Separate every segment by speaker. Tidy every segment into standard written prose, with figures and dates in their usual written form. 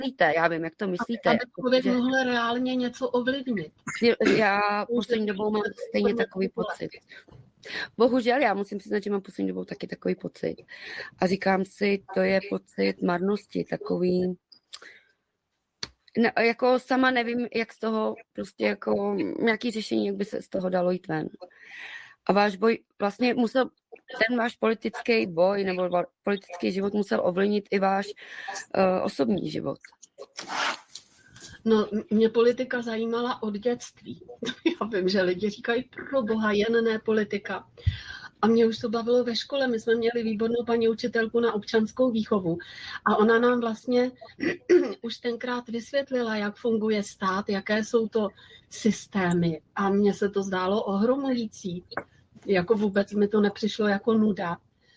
Speaker 1: já vím, jak to myslíte.
Speaker 2: Aby člověk mohl reálně něco ovlivnit.
Speaker 1: Já poslední dobou mám stejně takový pocit. Bohužel, já musím přiznat, že mám poslední dobou taky takový pocit. A říkám si, to je pocit marnosti, takový... No, jako sama nevím, jak z toho prostě jako nějaký řešení, jak by se z toho dalo jít ven. A váš boj vlastně musel, ten váš politický boj nebo politický život musel ovlivnit i váš osobní život.
Speaker 2: No, mě politika zajímala od dětství. Já vím, že lidi říkají, pro boha, jen ne politika. A mě už to bavilo ve škole. My jsme měli výbornou paní učitelku na občanskou výchovu. A ona nám vlastně už tenkrát vysvětlila, jak funguje stát, jaké jsou to systémy. A mně se to zdálo ohromující. Jako vůbec mi to nepřišlo jako nuda.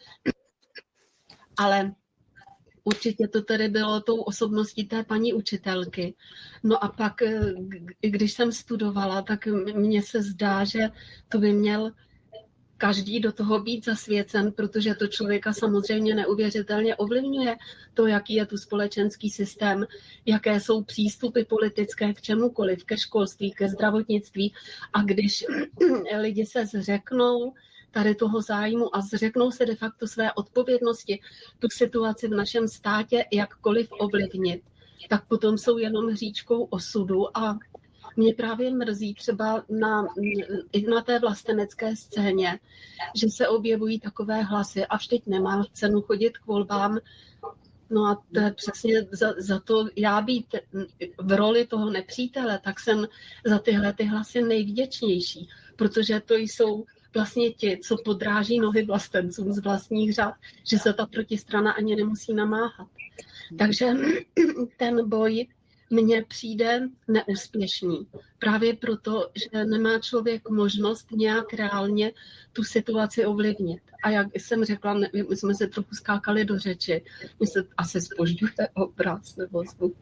Speaker 2: Ale určitě to tedy bylo tou osobností té paní učitelky. No a pak, když jsem studovala, tak mně se zdá, že to by měl každý do toho být zasvěcen, protože to člověka samozřejmě neuvěřitelně ovlivňuje to, jaký je tu společenský systém, jaké jsou přístupy politické k čemukoliv, ke školství, ke zdravotnictví. A když lidi se zřeknou tady toho zájmu a zřeknou se de facto své odpovědnosti tu situaci v našem státě jakkoliv ovlivnit, tak potom jsou jenom hříčkou osudu. A mě právě mrzí třeba i na té vlastenecké scéně, že se objevují takové hlasy a vždyť nemá cenu chodit k volbám. No a to je přesně za to já být v roli toho nepřítele, tak jsem za tyhle ty hlasy nejvděčnější, protože to jsou vlastně ti, co podráží nohy vlastencům z vlastních řad, že se ta protistrana ani nemusí namáhat. Takže ten boj mně přijde neúspěšný. Právě proto, že nemá člověk možnost nějak reálně tu situaci ovlivnit. A jak jsem řekla, my jsme se trochu skákali do řeči, mi se asi zpožďuje obraz nebo zvuk,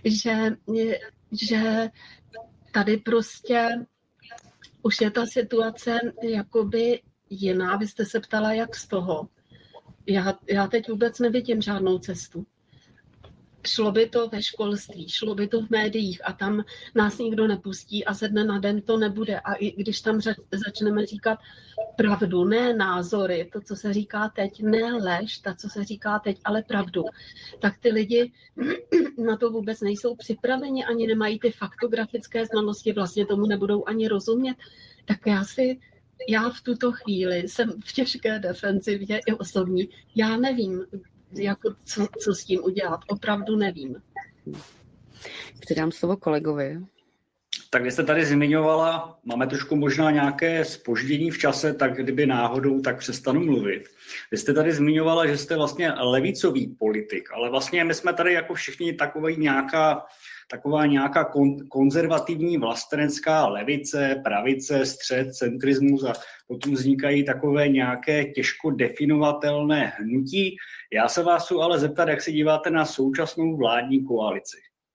Speaker 2: že tady prostě už je ta situace jakoby jiná. Vy jste se ptala, jak z toho. Já teď vůbec nevidím žádnou cestu. Šlo by to ve školství, šlo by to v médiích a tam nás nikdo nepustí a ze dne na den to nebude. A i když tam začneme říkat pravdu, ne názory, to, co se říká teď, ne lež, ta, co se říká teď, ale pravdu, tak ty lidi na to vůbec nejsou připraveni, ani nemají ty faktografické znalosti, vlastně tomu nebudou ani rozumět. Tak já v tuto chvíli jsem v těžké defenzivě i osobní. Já nevím, jako co s tím udělat. Opravdu nevím.
Speaker 1: Předám slovo kolegovi.
Speaker 3: Tak vy jste tady zmiňovala, máme trošku možná nějaké zpoždění v čase, tak kdyby náhodou, tak přestanu mluvit. Vy jste tady zmiňovala, že jste vlastně levicový politik, ale vlastně my jsme tady jako všichni taková nějaká konzervativní vlastenecká levice, pravice, střed, centrismus a potom vznikají takové nějaké těžko definovatelné hnutí. Já se vás chci ale zeptat, jak se díváte na současnou vládní koalici.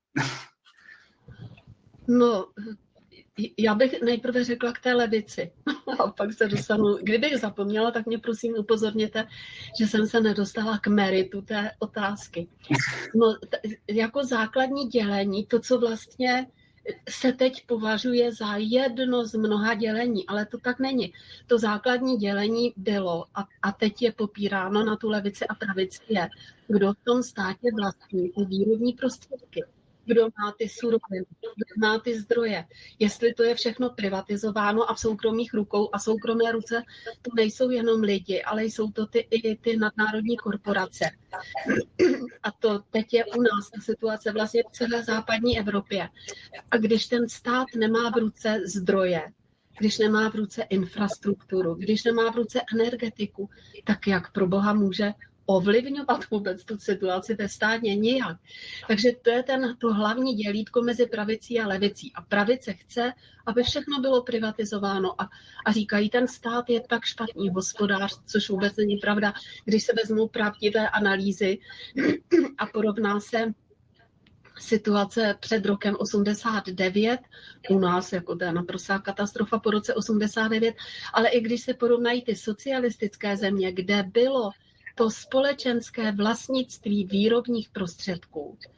Speaker 2: No, já bych nejprve řekla k té levici a pak se dostanu, kdybych zapomněla, tak mě prosím upozorněte, že jsem se nedostala k meritu té otázky. No, jako základní dělení, to, co vlastně se teď považuje za jedno z mnoha dělení, ale to tak není. To základní dělení bylo a teď je popíráno na tu levici a pravici je, kdo v tom státě vlastní ty výrobní prostředky. Kdo má ty suroviny, kdo má ty zdroje. Jestli to je všechno privatizováno a v soukromých rukou a soukromé ruce, to nejsou jenom lidi, ale jsou to i ty nadnárodní korporace. A to teď je u nás ta situace vlastně v celé západní Evropě. A když ten stát nemá v ruce zdroje, když nemá v ruce infrastrukturu, když nemá v ruce energetiku, tak jak pro Boha může ovlivňovat vůbec tu situaci ve státě nijak. Takže to je to hlavní dělítko mezi pravicí a levicí. A pravice chce, aby všechno bylo privatizováno a říkají, ten stát je tak špatný hospodář, což vůbec není pravda. Když se vezmou pravdivé analýzy a porovná se situace před rokem 89, u nás jako to je naprostá katastrofa po roce 89, ale i když se porovnají ty socialistické země, kde bylo to společenské vlastnictví výrobních prostředků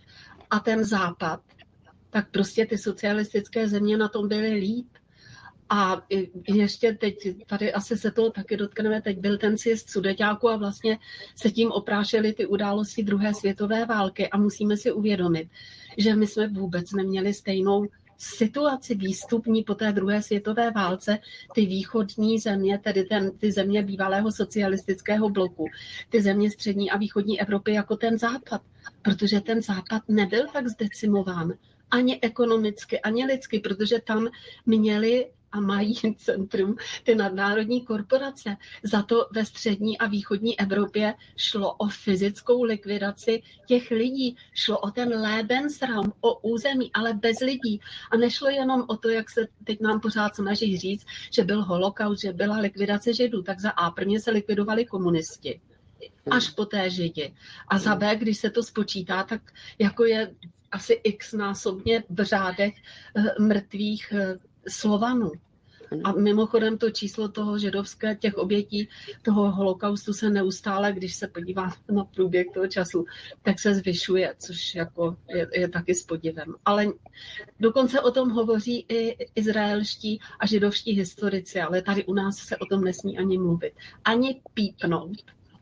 Speaker 2: a ten západ, tak prostě ty socialistické země na tom byly líp. A ještě teď, tady asi se toho taky dotkneme, teď byl ten sjezd Sudeťáků a vlastně se tím oprášily ty události druhé světové války a musíme si uvědomit, že my jsme vůbec neměli stejnou situaci výstupní po té druhé světové válce, ty východní země, tedy ty země bývalého socialistického bloku, ty země střední a východní Evropy jako ten západ, protože ten západ nebyl tak zdecimován ani ekonomicky, ani lidsky, protože tam měli a mají centrum ty nadnárodní korporace. Za to ve střední a východní Evropě šlo o fyzickou likvidaci těch lidí. Šlo o ten Lebensraum, o území, ale bez lidí. A nešlo jenom o to, jak se teď nám pořád snaží říct, že byl holokaust, že byla likvidace Židů. Tak za A prvně se likvidovali komunisti, až poté Židi. A za B, když se to spočítá, tak jako je asi x násobně v řádech mrtvých Slovanů. A mimochodem to číslo toho židovské, těch obětí toho holokaustu se neustále, když se podívá na průběh toho času, tak se zvyšuje, což jako je taky s podivem. Ale dokonce o tom hovoří i izraelští a židovští historici, ale tady u nás se o tom nesmí ani mluvit, ani pípnout.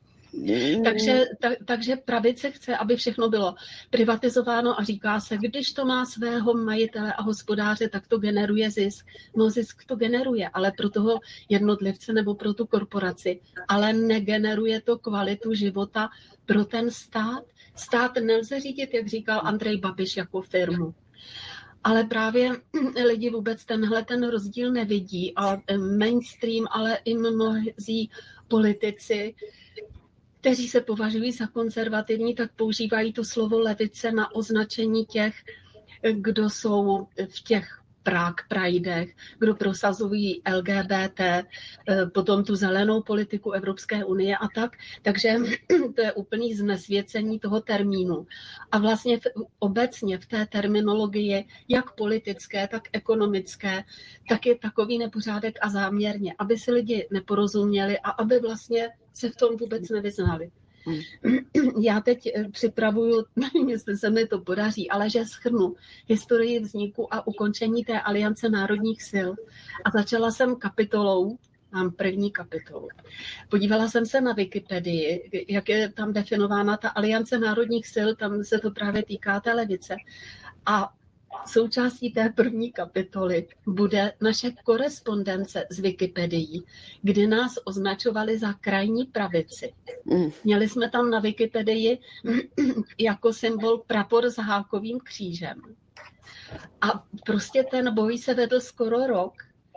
Speaker 2: Takže pravice chce, aby všechno bylo privatizováno a říká se, když to má svého majitele a hospodáře, tak to generuje zisk. No zisk to generuje, ale pro toho jednotlivce nebo pro tu korporaci, ale negeneruje to kvalitu života pro ten stát. Stát nelze řídit, jak říkal Andrej Babiš, jako firmu. Ale právě lidi vůbec ten rozdíl nevidí a mainstream, ale i mnozí politici, kteří se považují za konzervativní, tak používají to slovo levice na označení těch, kdo jsou v těch Prague Pridech, kdo prosazují LGBT, potom tu zelenou politiku Evropské unie a tak. Takže to je úplný znesvěcení toho termínu. A vlastně obecně v té terminologii, jak politické, tak ekonomické, tak je takový nepořádek a záměrně, aby si lidi neporozuměli a aby vlastně se v tom vůbec nevyznali. Já teď připravuju, nevím, jestli se mi to podaří, ale že shrnu historii vzniku a ukončení té Aliance národních sil. A začala jsem kapitolou, mám první kapitolu. Podívala jsem se na Wikipedii, jak je tam definována ta Aliance národních sil, tam se to právě týká té levice. A součástí té první kapitoly bude naše korespondence s Wikipedií, kdy nás označovali za krajní pravici. Měli jsme tam na Wikipedii jako symbol prapor s hákovým křížem. A prostě ten boj se vedl skoro rok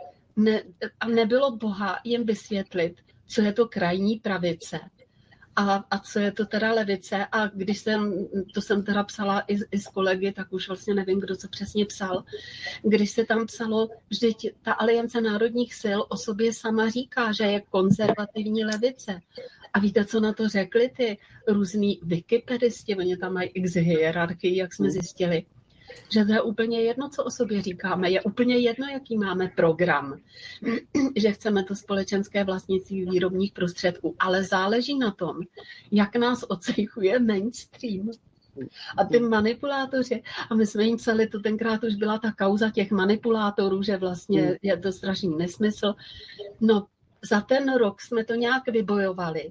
Speaker 2: a nebylo boha jim vysvětlit, co je to krajní pravice. A co je to teda levice? A když jsem teda psala i s kolegy, tak už vlastně nevím, kdo co přesně psal. Když se tam psalo, vždyť ta Aliance národních sil o sobě sama říká, že je konzervativní levice. A víte, co na to řekli ty různý wikipedisti? Oni tam mají x hierarchii, jak jsme zjistili. Že to je úplně jedno, co o sobě říkáme. Je úplně jedno, jaký máme program. Že chceme to společenské vlastnictví výrobních prostředků. Ale záleží na tom, jak nás ocejchuje mainstream. A ty manipulátoři, a my jsme jim psali, to tenkrát už byla ta kauza těch manipulátorů, že vlastně je to strašný nesmysl. No, za ten rok jsme to nějak vybojovali.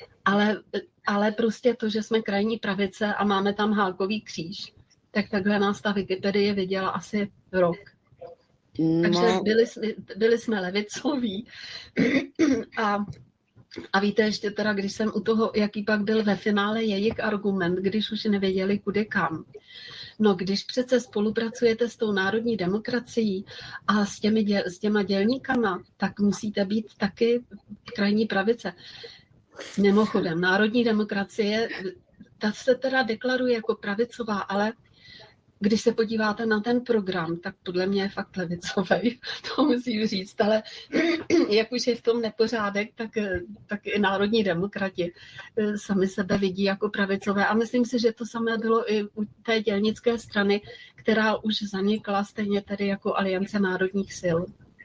Speaker 2: Ale prostě to, že jsme krajní pravice a máme tam hákový kříž, tak takhle nás ta Wikipedie viděla asi rok. Takže byli jsme levicoví. A víte ještě teda, když jsem u toho, jaký pak byl ve finále jejich argument, když už nevěděli kudy kam. No, když přece spolupracujete s tou národní demokracií a s těma dělníkama, tak musíte být taky krajní pravice. Mimochodem, národní demokracie, ta se teda deklaruje jako pravicová, ale když se podíváte na ten program, tak podle mě je fakt levicový, to musím říct, ale jak už je v tom nepořádek, tak i národní demokrati sami sebe vidí jako pravicové. A myslím si, že to samé bylo i u té dělnické strany, která už zanikla stejně tedy jako Aliance národních sil.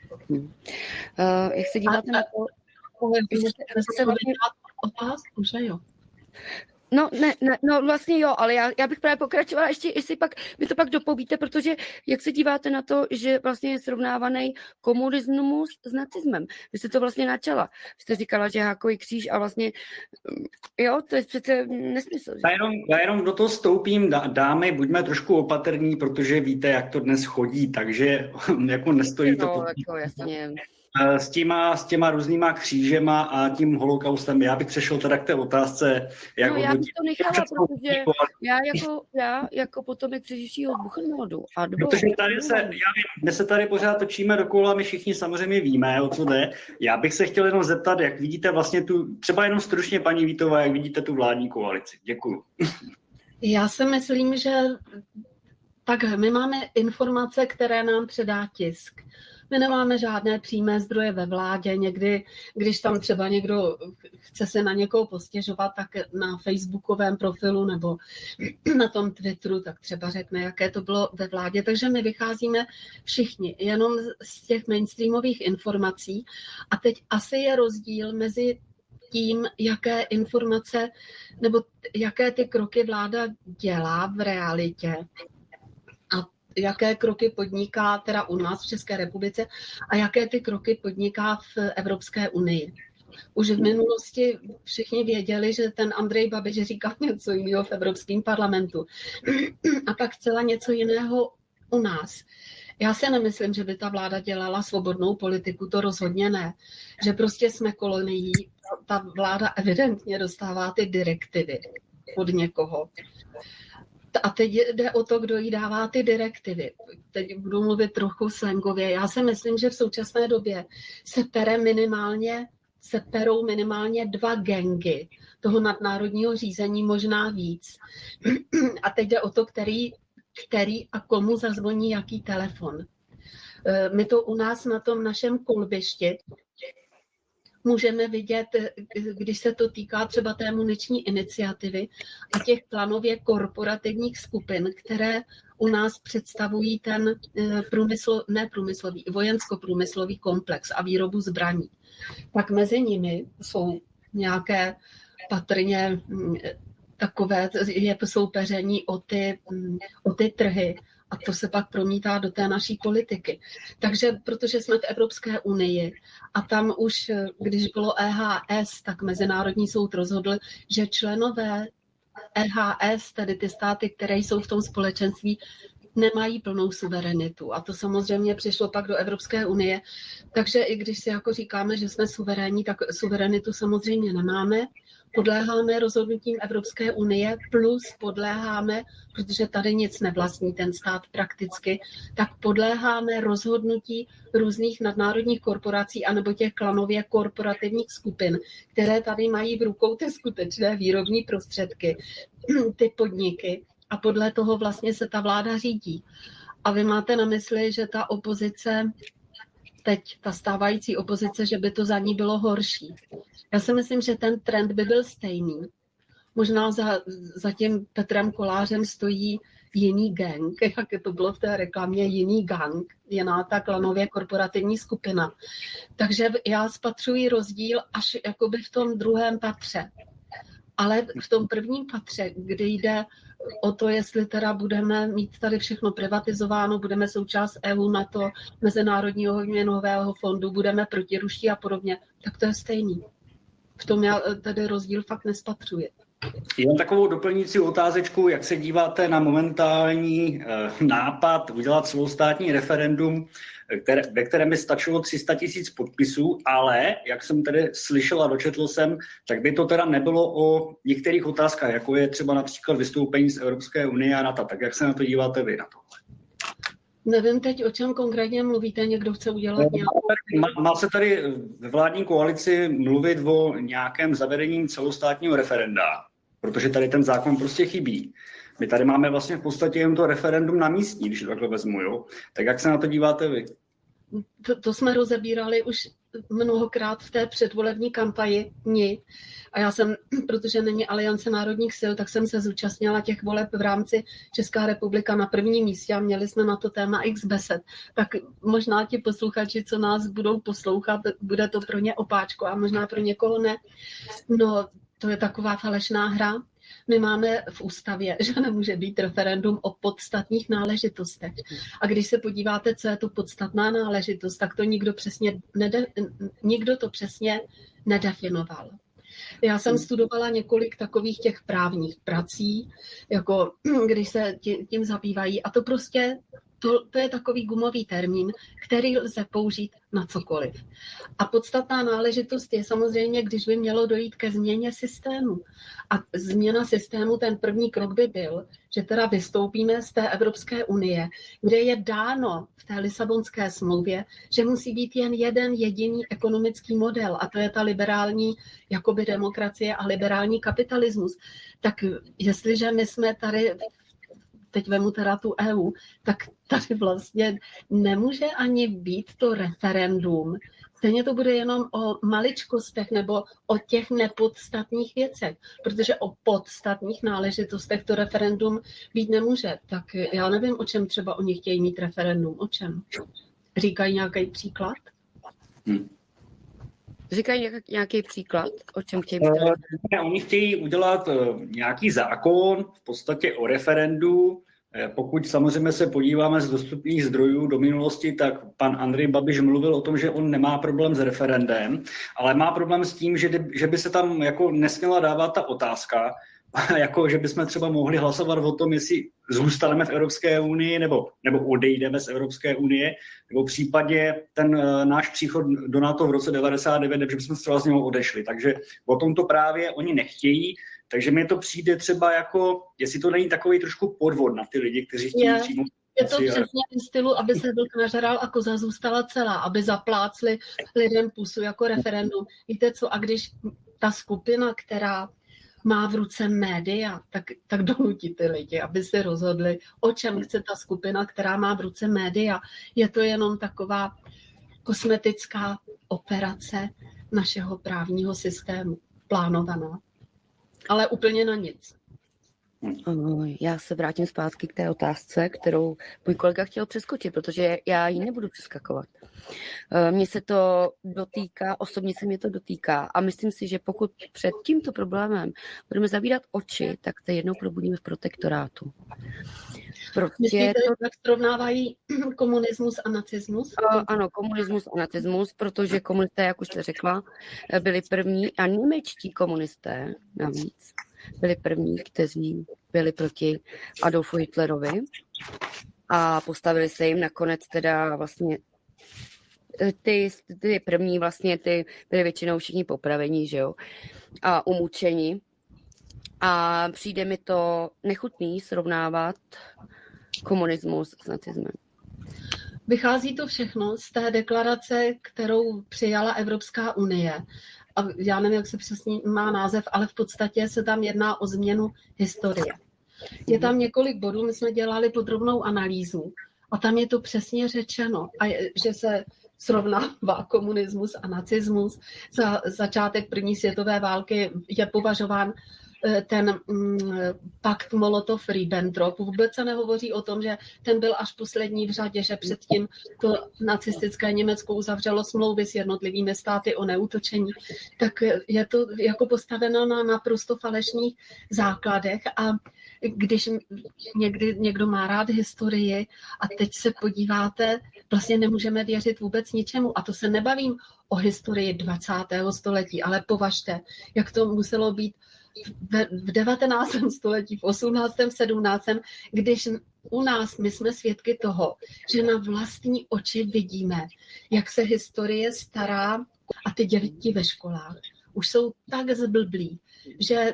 Speaker 1: Jak se díváte na to?
Speaker 2: Otázku, že jo?
Speaker 1: No vlastně jo, ale já bych právě pokračovala ještě, jestli pak vy to pak dopovíte, protože jak se díváte na to, že vlastně je srovnávaný komunismus s nacismem. Vy jste to vlastně načala. Vy jste říkala, že Hákový kříž a vlastně, jo, to je přece nesmysl. Že?
Speaker 3: Já jenom do toho stoupím, dámy, buďme trošku opatrní, protože víte, jak to dnes chodí, takže jako nestojí to pod...
Speaker 1: jako jasně.
Speaker 3: S těma různýma křížema a tím holokaustem. Já bych přešel teda k té otázce, jak
Speaker 1: já bych to nechala, protože já jako potomek přeživšího z Buchenwaldu.
Speaker 3: Protože my se tady pořád točíme dokola, my všichni samozřejmě víme, o co jde. Já bych se chtěl jenom zeptat, jak vidíte vlastně třeba jenom stručně, paní Vítová, jak vidíte tu vládní koalici. Děkuju. Já
Speaker 2: si myslím, že tak my máme informace, které nám předá tisk. My nemáme žádné přímé zdroje ve vládě. Někdy, když tam třeba někdo chce se na někoho postěžovat, tak na facebookovém profilu nebo na tom Twitteru, tak třeba řekne, jaké to bylo ve vládě. Takže my vycházíme všichni jenom z těch mainstreamových informací. A teď asi je rozdíl mezi tím, jaké informace nebo jaké ty kroky vláda dělá v realitě jaké kroky podniká teda u nás v České republice a jaké ty kroky podniká v Evropské unii. Už v minulosti všichni věděli, že ten Andrej Babiš říká něco jiného v Evropském parlamentu a pak celá něco jiného u nás. Já si nemyslím, že by ta vláda dělala svobodnou politiku, to rozhodně ne. Že prostě jsme kolonií, ta vláda evidentně dostává ty direktivy od někoho. A teď jde o to, kdo jí dává ty direktivy. Teď budu mluvit trochu slangově. Já si myslím, že v současné době se perou minimálně 2 gangy toho nadnárodního řízení, možná víc. A teď jde o to, který a komu zazvoní jaký telefon. My to u nás na tom našem kolbišti můžeme vidět, když se to týká třeba té muniční iniciativy a těch planově korporativních skupin, které u nás představují ten vojensko-průmyslový komplex a výrobu zbraní. Tak mezi nimi jsou nějaké patrně takové soupeření o ty trhy. A to se pak promítá do té naší politiky. Takže protože jsme v Evropské unii a tam už, když bylo EHS, tak Mezinárodní soud rozhodl, že členové EHS, tedy ty státy, které jsou v tom společenství, nemají plnou suverenitu. A to samozřejmě přišlo pak do Evropské unie. Takže i když si jako říkáme, že jsme suverénní, tak suverenitu samozřejmě nemáme. Podléháme rozhodnutím Evropské unie, plus podléháme, protože tady nic nevlastní ten stát prakticky, tak podléháme rozhodnutí různých nadnárodních korporací anebo těch klanově korporativních skupin, které tady mají v rukou ty skutečné výrobní prostředky, ty podniky a podle toho vlastně se ta vláda řídí. A vy máte na mysli, že ta opozice, teď ta stávající opozice, že by to za ní bylo horší. Já si myslím, že ten trend by byl stejný. Možná za tím Petrem Kolářem stojí jiný gang, jak to bylo v té reklamě, jiný gang, jiná ta klanově korporativní skupina. Takže já spatřuji rozdíl až jakoby v tom druhém patře. Ale v tom prvním patře, kdy jde o to, jestli teda budeme mít tady všechno privatizováno, budeme součást EU, NATO, Mezinárodního měnového fondu, budeme protiruští a podobně, tak to je stejný. V tom já tady rozdíl fakt nespatřuji.
Speaker 3: Jen takovou doplňující otázečku, jak se díváte na momentální nápad udělat celostátní referendum, ve kterém by stačilo 300 000 podpisů, ale, jak jsem tedy slyšel a dočetl jsem, tak by to teda nebylo o některých otázkách, jako je třeba například vystoupení z Evropské unie a NATO. Tak jak se na to díváte vy na tohle?
Speaker 2: Nevím teď, o čem konkrétně mluvíte, někdo chce udělat nějakou...
Speaker 3: Má se tady ve vládní koalici mluvit o nějakém zavedení celostátního referenda, protože tady ten zákon prostě chybí. My tady máme vlastně v podstatě jen to referendum na místní, když to takhle vezmu, jo? Tak jak se na to díváte vy?
Speaker 2: To jsme rozebírali už mnohokrát v té předvolební kampani. A já jsem, protože není Aliance národních sil, tak jsem se zúčastnila těch voleb v rámci Česká republika na prvním místě a měli jsme na to téma x besed. Tak možná ti posluchači, co nás budou poslouchat, bude to pro ně opáčko a možná pro někoho ne. No, to je taková falešná hra. My máme v ústavě, že nemůže být referendum o podstatných náležitostech. A když se podíváte, co je to podstatná náležitost, tak to nikdo to přesně nedefinoval. Já jsem studovala několik takových těch právních prací, jako když se tím zabývají, a to prostě to je takový gumový termín, který lze použít na cokoliv. A podstatná náležitost je samozřejmě, když by mělo dojít ke změně systému. A změna systému, ten první krok by byl, že teda vystoupíme z té Evropské unie, kde je dáno v té Lisabonské smlouvě, že musí být jen jeden jediný ekonomický model, a to je ta liberální jakoby demokracie a liberální kapitalismus. Tak jestliže my jsme tady, teď vemu teda tu EU, tak tady vlastně nemůže ani být to referendum. Stejně to bude jenom o maličkostech nebo o těch nepodstatných věcech, protože o podstatných náležitostech to referendum být nemůže. Tak já nevím, o čem třeba oni chtějí mít referendum. O čem? Říkají nějaký příklad?
Speaker 1: Říkají nějaký příklad, o čem chtějí mít?
Speaker 3: Oni chtějí udělat nějaký zákon v podstatě o referendu. Pokud samozřejmě se podíváme z dostupných zdrojů do minulosti, tak pan Andrej Babiš mluvil o tom, že on nemá problém s referendem, ale má problém s tím, že by se tam jako nesměla dávat ta otázka, jako že bychom třeba mohli hlasovat o tom, jestli zůstaneme v Evropské unii nebo odejdeme z Evropské unie, nebo v případě ten náš příchod do NATO v roce 1999, že bychom třeba z něho odešli. Takže o tomto právě oni nechtějí. Takže mi to přijde třeba jako, jestli to není takový trošku podvod na ty lidi, kteří chtějí přímo.
Speaker 2: Je to přesně v stylu, aby se vlk nažral a koza zůstala celá, aby zaplácli lidem pusu jako referendum. Víte co, a když ta skupina, která má v ruce média, tak donutí ty lidi, aby si rozhodli, o čem chce ta skupina, která má v ruce média. Je to jenom taková kosmetická operace našeho právního systému, plánovaná. Ale úplně na nic.
Speaker 1: Já se vrátím zpátky k té otázce, kterou můj kolega chtěl přeskočit, protože já ji nebudu přeskakovat. Mně se to dotýká, osobně se mě to dotýká a myslím si, že pokud před tímto problémem budeme zavírat oči, tak se jednou probudíme v protektorátu.
Speaker 2: Myslíte, jak srovnávají komunismus a nacismus?
Speaker 1: Ano, komunismus a nacismus, protože komunisté, jak už jste řekla, byli první a němečtí komunisté navíc byli první, kteří byli proti Adolfu Hitlerovi a postavili se jim nakonec teda vlastně ty první vlastně ty byli většinou všichni popravení, že jo, a umučeni. A přijde mi to nechutný srovnávat komunismus s nacismem.
Speaker 2: Vychází to všechno z té deklarace, kterou přijala Evropská unie. A já nevím, jak se přesně má název, ale v podstatě se tam jedná o změnu historie. Je tam několik bodů, my jsme dělali podrobnou analýzu a tam je to přesně řečeno, že se srovnává komunismus a nacismus. Za začátek první světové války je považován ten pakt Molotov-Ribbentrop. Vůbec se nehovoří o tom, že ten byl až poslední v řadě, že předtím to nacistické Německo uzavřelo smlouvy s jednotlivými státy o neútočení. Tak je to jako postaveno na naprosto falešných základech a když někdo má rád historii a teď se podíváte, vlastně nemůžeme věřit vůbec ničemu. A to se nebavím o historii 20. století, ale považte, jak to muselo být v 19. století, v 18., 17., když u nás my jsme svědky toho, že na vlastní oči vidíme, jak se historie stará a ty děti ve školách už jsou tak zblblí, že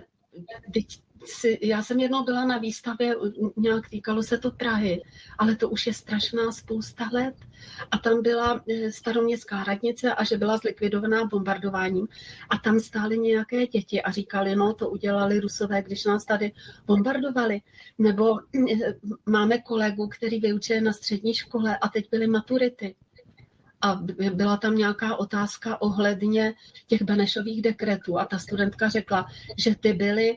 Speaker 2: já jsem jednou byla na výstavě, nějak týkalo se to Prahy, ale to už je strašná spousta let. A tam byla staroměstská radnice a že byla zlikvidovaná bombardováním. A tam stály nějaké děti a říkali, no to udělali Rusové, když nás tady bombardovali. Nebo máme kolegu, který vyučuje na střední škole a teď byly maturity. A byla tam nějaká otázka ohledně těch Benešových dekretů a ta studentka řekla, že ty byly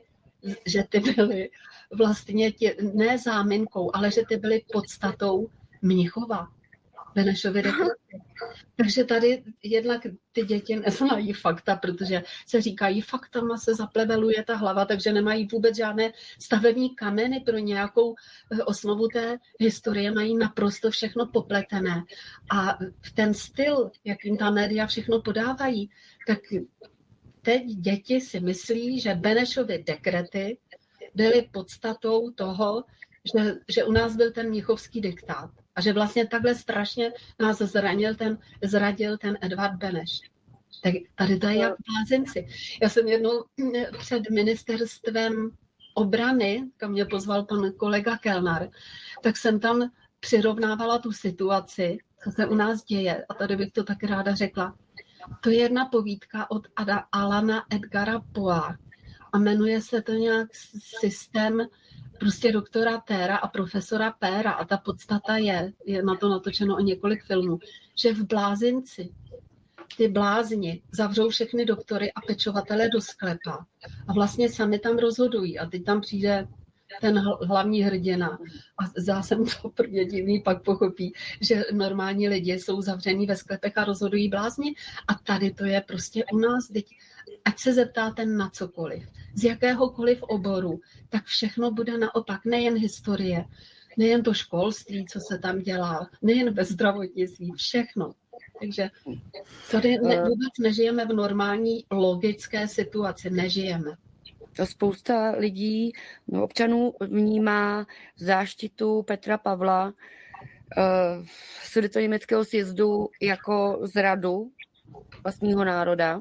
Speaker 2: vlastně ne záminkou, ale že ty byly podstatou Mnichova. Benešovy dekrety. Takže tady jednak ty děti neznají fakta, protože se říkají, faktama se zapleveluje ta hlava, takže nemají vůbec žádné stavební kameny pro nějakou osnovu té historie, mají naprosto všechno popletené. A ten styl, jakým ta média všechno podávají, tak teď děti si myslí, že Benešovy dekrety byly podstatou toho, že u nás byl ten mnichovský diktát a že vlastně takhle strašně nás zradil ten Edvard Beneš. Tak tady to je jak blázinci. Já jsem jednou před ministerstvem obrany, kam mě pozval pan kolega Kellner, tak jsem tam přirovnávala tu situaci, co se u nás děje. A tady bych to tak ráda řekla. To je jedna povídka od Alana Edgara Poea a jmenuje se to nějak systém prostě doktora Téra a profesora Péra a ta podstata je na to natočeno o několik filmů, že v blázinci ty blázni zavřou všechny doktory a pečovatele do sklepa a vlastně sami tam rozhodují a teď tam přijde ten hlavní hrdina a zdá se mu to prvně divný, pak pochopí, že normální lidi jsou zavření ve sklepech a rozhodují blázni a tady to je prostě u nás, teď, ať se zeptáte na cokoliv, z jakéhokoliv oboru, tak všechno bude naopak, nejen historie, nejen to školství, co se tam dělá, nejen ve zdravotnictví, všechno. Takže tady vůbec nežijeme v normální logické situaci, nežijeme.
Speaker 1: Spousta lidí, občanů vnímá záštitu Petra Pavla sudetoněmeckého sjezdu jako zradu vlastního národa.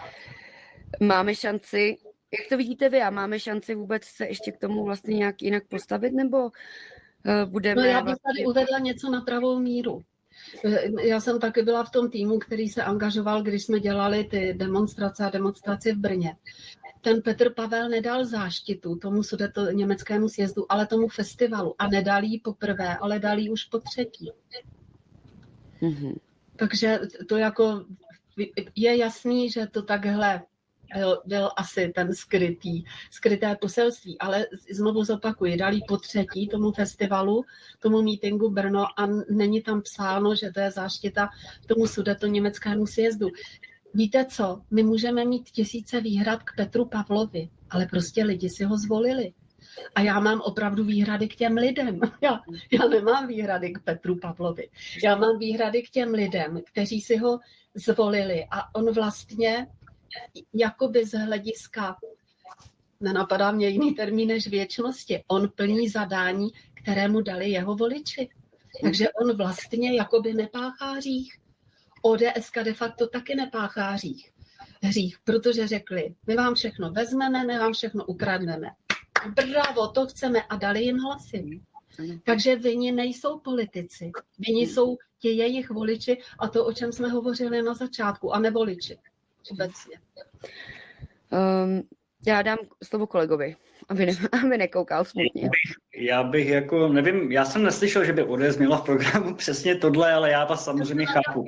Speaker 1: Máme šanci, jak to vidíte vy, a máme šanci vůbec se ještě k tomu vlastně nějak jinak postavit, nebo budeme...
Speaker 2: No já bych tady uvedla něco na pravou míru. Já jsem taky byla v tom týmu, který se angažoval, když jsme dělali ty demonstrace v Brně. Ten Petr Pavel nedal záštitu tomu sudetoněmeckému sjezdu, ale tomu festivalu. A nedal jí poprvé, ale dal jí už po třetí. Mm-hmm. Takže to jako je jasný, že to takhle byl asi ten skryté poselství, ale znovu zopakuji, dali po třetí tomu festivalu, tomu meetingu Brno a není tam psáno, že to je záštita tomu sudetoněmeckému sjezdu. Víte co, my můžeme mít tisíce výhrad k Petru Pavlovi, ale prostě lidi si ho zvolili. A já mám opravdu výhrady k těm lidem. Já nemám výhrady k Petru Pavlovi. Já mám výhrady k těm lidem, kteří si ho zvolili a on vlastně jakoby z hlediska, nenapadá mě jiný termín než věčnosti, on plní zadání, kterému dali jeho voliči. Takže on vlastně jakoby nepáchá hřích. ODSka de facto taky nepáchá hřích, protože řekli, my vám všechno vezmeme, my vám všechno ukradneme. Bravo, to chceme a dali jim hlasy. Takže vinni nejsou politici, vinni jsou ti jejich voliči a to, o čem jsme hovořili na začátku, a nevoliči. Obecně.
Speaker 1: Já dám slovo kolegovi, aby nekoukal smutně.
Speaker 3: Já bych jako, nevím, já jsem neslyšel, že by ODS měla v programu přesně tohle, ale já vás samozřejmě chápu.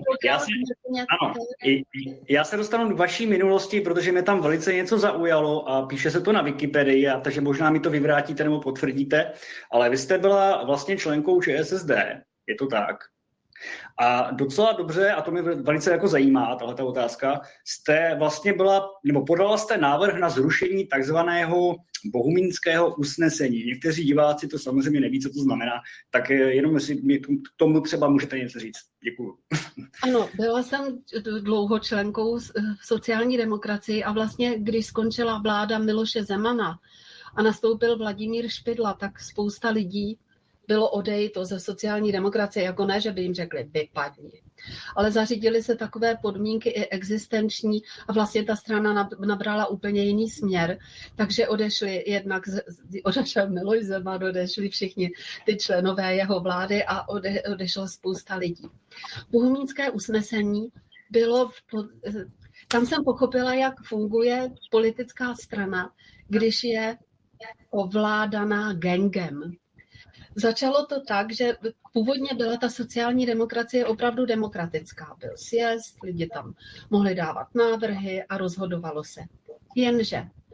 Speaker 3: Já se dostanu k vaší minulosti, protože mě tam velice něco zaujalo a píše se to na Wikipedii, takže možná mi to vyvrátíte nebo potvrdíte, ale vy jste byla vlastně členkou ČSSD, je to tak? A docela dobře, a to mě velice jako zajímá, tahleta otázka, jste vlastně podala jste návrh na zrušení takzvaného bohumínského usnesení. Někteří diváci to samozřejmě neví, co to znamená, tak jenom jestli mi k tomu třeba můžete něco říct. Děkuju.
Speaker 2: Ano, byla jsem dlouho členkou v sociální demokracii a vlastně, když skončila vláda Miloše Zemana a nastoupil Vladimír Špidla, tak spousta lidí bylo odejito ze sociální demokracie, jako ne, že by jim řekli vypadni. Ale zařídili se takové podmínky i existenční a vlastně ta strana nabrala úplně jiný směr. Takže odešel Miloš Zeman, odešli všichni ty členové jeho vlády a odešla spousta lidí. Bohumínské usnesení bylo, tam jsem pochopila, jak funguje politická strana, když je ovládaná gangem. Začalo to tak, že původně byla ta sociální demokracie opravdu demokratická. Byl sjezd, lidi tam mohli dávat návrhy a rozhodovalo se. Jenže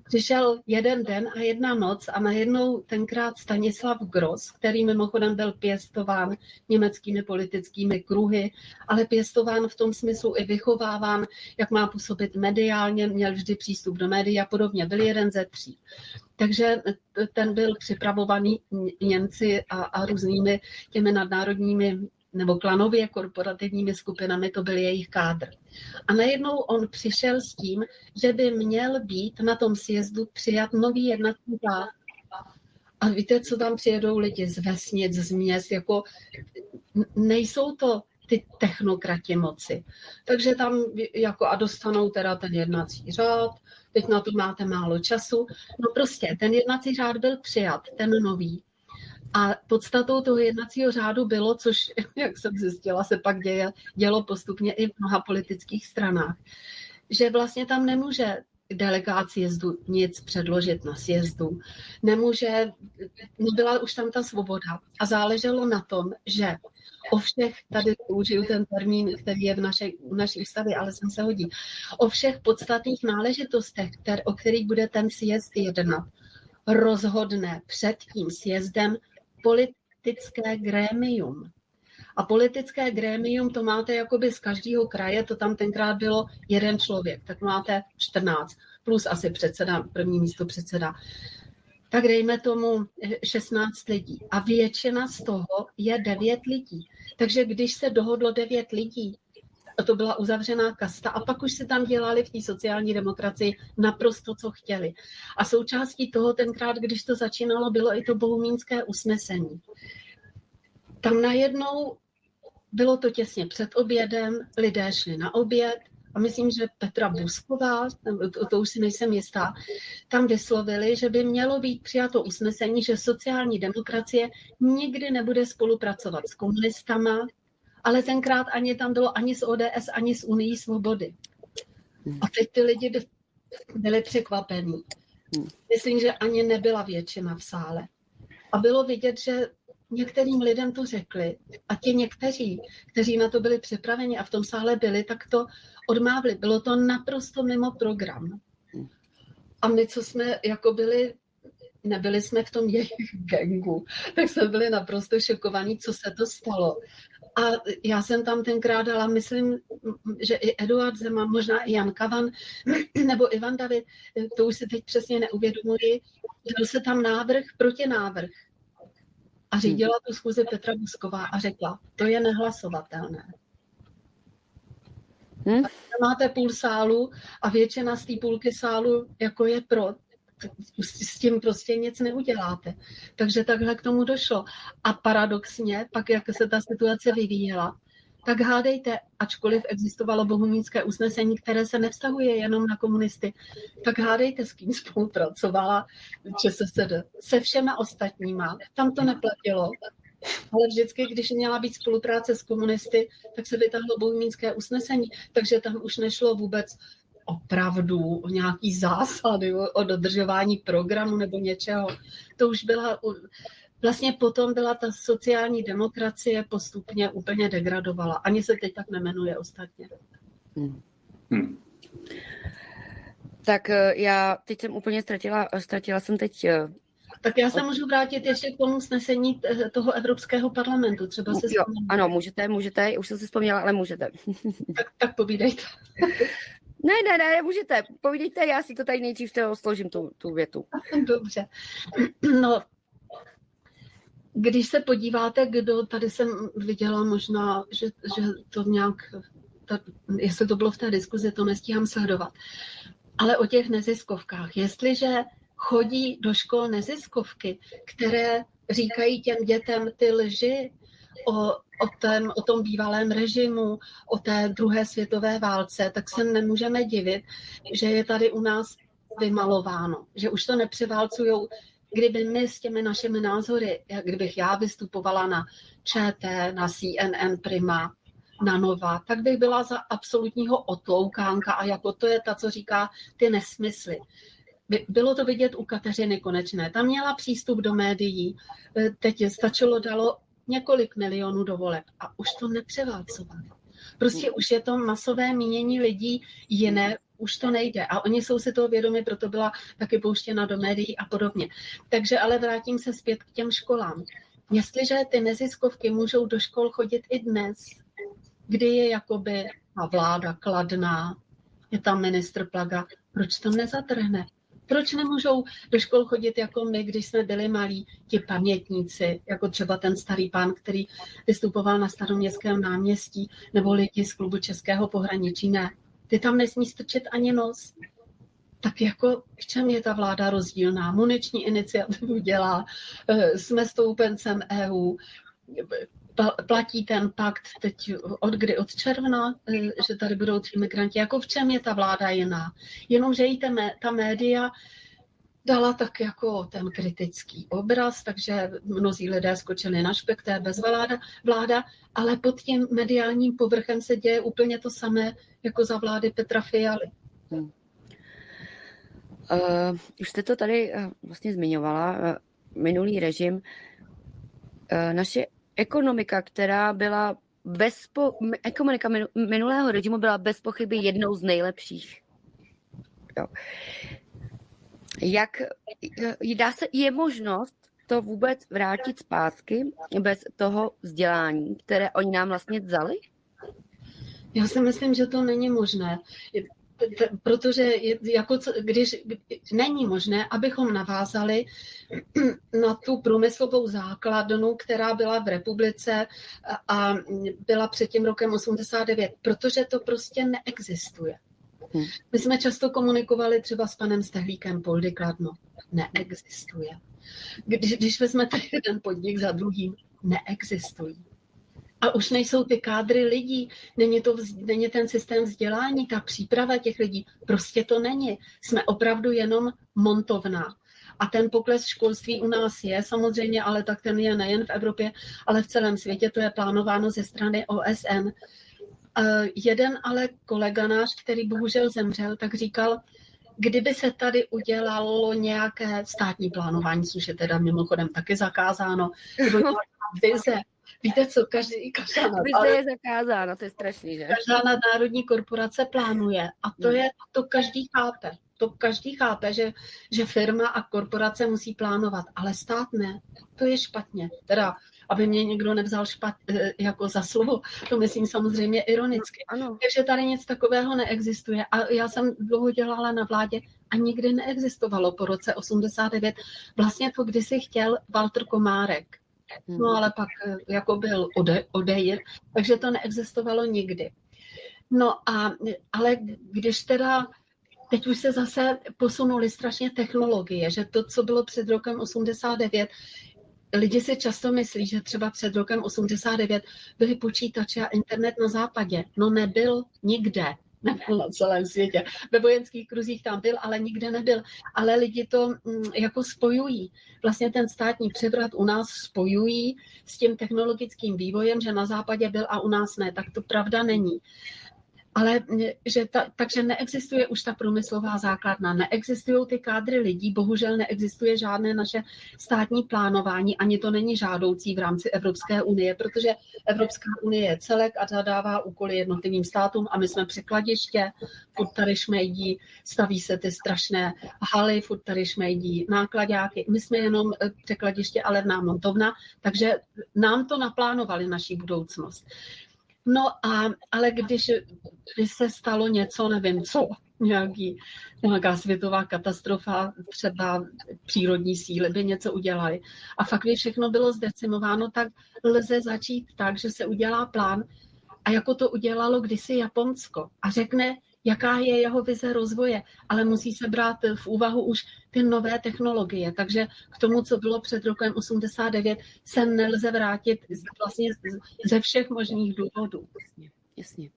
Speaker 2: přišel jeden den a jedna noc a najednou tenkrát Stanislav Gross, který mimochodem byl pěstován německými politickými kruhy, ale pěstován v tom smyslu i vychováván, jak má působit mediálně, měl vždy přístup do médií a podobně, byl jeden ze 3. Takže ten byl připravovaný Němci a různými těmi nadnárodními nebo klanově korporativními skupinami, to byl jejich kádr. A najednou on přišel s tím, že by měl být na tom sjezdu přijat nový jednací řád. A víte, co tam přijedou lidi z vesnic, z měst, jako nejsou to ty technokrati moci. Takže tam jako a dostanou teda ten jednací řád, teď na to máte málo času. No prostě, ten jednací řád byl přijat, ten nový. A podstatou toho jednacího řádu bylo, což, jak jsem zjistila, se pak dělo postupně i v mnoha politických stranách, že vlastně tam nemůže delegát sjezdu nic předložit na sjezdu, nebyla už tam ta svoboda. A záleželo na tom, že o všech, tady použiju ten termín, který je v naší ústavě, ale sem se hodí, o všech podstatných náležitostech, o kterých bude ten sjezd jednat, rozhodne před tím sjezdem politické grémium. A politické grémium to máte jakoby z každého kraje, to tam tenkrát bylo jeden člověk, tak máte 14, plus asi předseda, první místo předseda. Tak dejme tomu 16 lidí. A většina z toho je 9 lidí. Takže když se dohodlo 9 lidí, to byla uzavřená kasta a pak už si tam dělali v té sociální demokracii naprosto, co chtěli. A součástí toho tenkrát, když to začínalo, bylo i to bohumínské usnesení. Tam najednou bylo to těsně před obědem, lidé šli na oběd a myslím, že Petra Busková, to už si nejsem jistá, tam vyslovili, že by mělo být přijato usnesení, že sociální demokracie nikdy nebude spolupracovat s komunistama, ale tenkrát ani tam bylo ani z ODS, ani z Unii svobody. A teď ty lidi byli překvapení. Myslím, že ani nebyla většina v sále. A bylo vidět, že některým lidem to řekli a ti někteří, kteří na to byli připraveni a v tom sále byli, tak to odmávli. Bylo to naprosto mimo program. A my, co jsme jako nebyli jsme v tom jejich gangu, tak jsme byli naprosto šokovaní, co se to stalo. A já jsem tam tenkrát dala, myslím, že i Eduard Zeman, možná i Jan Kavan, nebo Ivan David, to už si teď přesně neuvědomuji, dal se tam návrh, protinávrh. A řídila tu schůzi Petra Busková a řekla, to je nehlasovatelné. A máte půl sálu a většina z té půlky sálu jako je pro. S tím prostě nic neuděláte. Takže takhle k tomu došlo. A paradoxně, pak jak se ta situace vyvíjela, tak hádejte, ačkoliv existovalo bohumínské usnesení, které se nevztahuje jenom na komunisty, tak hádejte, s kým spolupracovala ČSSD. Se všema ostatníma. Tam to neplatilo. Ale vždycky, když měla být spolupráce s komunisty, tak se vytáhlo bohumínské usnesení. Takže tam už nešlo vůbec opravdu o nějaký zásady, o dodržování programu nebo něčeho. To už byla, vlastně potom byla ta sociální demokracie postupně úplně degradovala. Ani se teď tak nemenuje ostatně.
Speaker 1: Tak já teď jsem úplně ztratila jsem teď...
Speaker 2: Tak já se můžu vrátit ještě k tomu usnesení toho Evropského parlamentu. Třeba se
Speaker 1: jo, ano, můžete, už jsem si vzpomněla, ale můžete.
Speaker 2: Tak povídejte.
Speaker 1: Ne, můžete, povídejte, já si to tady nejdřív složím tu větu.
Speaker 2: Dobře. No, když se podíváte, kdo, tady jsem viděla možná, že to nějak, jestli to bylo v té diskuzi, to nestíhám sledovat, ale o těch neziskovkách. Jestliže chodí do škol neziskovky, které říkají těm dětem ty lži o tom bývalém režimu, o té druhé světové válce, tak se nemůžeme divit, že je tady u nás vymalováno, že už to nepřeválcujou. Kdyby my s těmi našimi názory, kdybych já vystupovala na ČT, na CNN Prima, na Nova, tak bych byla za absolutního otloukánka a jako to je ta, co říká ty nesmysly. Bylo to vidět u Kateřiny Konečné. Tam měla přístup do médií, teď dalo několik milionů do voleb a už to nepřeválcovali. Prostě už je to masové mínění lidí jiné, už to nejde. A oni jsou si toho vědomi, proto byla taky pouštěna do médií a podobně. Takže ale vrátím se zpět k těm školám. Jestliže ty neziskovky můžou do škol chodit i dnes, kdy je jakoby ta vláda kladná, je tam ministr Plaga, proč to nezatrhne? Proč nemůžou do škol chodit jako my, když jsme byli malí, ti pamětníci, jako třeba ten starý pán, který vystupoval na Staroměstském náměstí, nebo lidi z klubu Českého pohraničí? Ne, ty tam nesmí strčit ani nos. Tak jako v čem je ta vláda rozdílná? Muniční iniciativu dělá, jsme stoupencem EU, platí ten pakt teď od června, že tady budou 3 migranti. Jako v čem je ta vláda jiná? Jenomže jí ta média dala tak jako ten kritický obraz, takže mnozí lidé skočili na špek, to je vláda, ale pod tím mediálním povrchem se děje úplně to samé jako za vlády Petra Fialy.
Speaker 1: Už jste to tady vlastně zmiňovala, minulý režim. Naše ekonomika, která byla ekonomika minulého režimu byla bez pochyby jednou z nejlepších. Jo. Je možnost to vůbec vrátit zpátky bez toho vzdělání, které oni nám vlastně vzali?
Speaker 2: Já si myslím, že to není možné. Protože když není možné, abychom navázali na tu průmyslovou základnu, která byla v republice a byla před tím rokem 89, protože to prostě neexistuje. My jsme často komunikovali třeba s panem Stehlíkem, Poldy Kladno. Neexistuje. Když vezmete jeden podnik za druhým, neexistují. A už nejsou ty kádry lidí, není ten systém vzdělání, ta příprava těch lidí, prostě to není. Jsme opravdu jenom montovna. A ten pokles školství u nás je samozřejmě, ale tak ten je nejen v Evropě, ale v celém světě, to je plánováno ze strany OSN. Jeden ale kolega náš, který bohužel zemřel, tak říkal, kdyby se tady udělalo nějaké státní plánování, což je teda mimochodem taky zakázáno, nebo nějaká vize. Víte co,
Speaker 1: vize je zakázáno, to je strašný, že?
Speaker 2: Každá nadnárodní korporace plánuje a to každý chápe. To každý chápe, že firma a korporace musí plánovat, ale stát ne. To je špatně. Teda, aby mě někdo nevzal jako za slovo, to myslím samozřejmě ironicky.
Speaker 1: Ano.
Speaker 2: Takže tady nic takového neexistuje. A já jsem dlouho dělala na vládě a nikdy neexistovalo po roce 89. Vlastně to kdysi chtěl Walter Komárek. No ale pak jako byl odejít, takže to neexistovalo nikdy. No ale když teda teď už se zase posunuly strašně technologie, že to, co bylo před rokem 89, lidi si často myslí, že třeba před rokem 89 byly počítače a internet na západě. No nebyl nikde. Nebyl na celém světě. Ve vojenských kruzích tam byl, ale nikde nebyl. Ale lidi to jako spojují. Vlastně ten státní převrat u nás spojují s tím technologickým vývojem, že na západě byl a u nás ne. Tak to pravda není. Ale takže neexistuje už ta průmyslová základna, neexistují ty kádry lidí, bohužel neexistuje žádné naše státní plánování, ani to není žádoucí v rámci Evropské unie, protože Evropská unie je celek a zadává úkoly jednotlivým státům a my jsme překladiště, furt tady šmejdí, staví se ty strašné haly, furt tady šmejdí náklaďáky, my jsme jenom překladiště a levná montovna, takže nám to naplánovali naší budoucnost. No ale když se stalo něco, nevím co, nějaká světová katastrofa, třeba přírodní síly by něco udělali a fakt by všechno bylo zdecimováno, tak lze začít tak, že se udělá plán a jako to udělalo kdysi Japonsko a řekne, jaká je jeho vize rozvoje, ale musí se brát v úvahu už ty nové technologie. Takže k tomu, co bylo před rokem 89, se nelze vrátit vlastně ze všech možných důvodů.
Speaker 1: Jasně.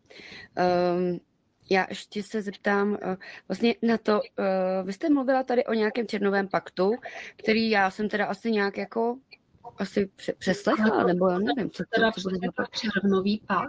Speaker 1: Já ještě se zeptám vlastně na to, vy jste mluvila tady o nějakém červnovém paktu, který já jsem teda asi nějak jako přeslechla, nebo já nevím, co
Speaker 2: bude červnový pakt.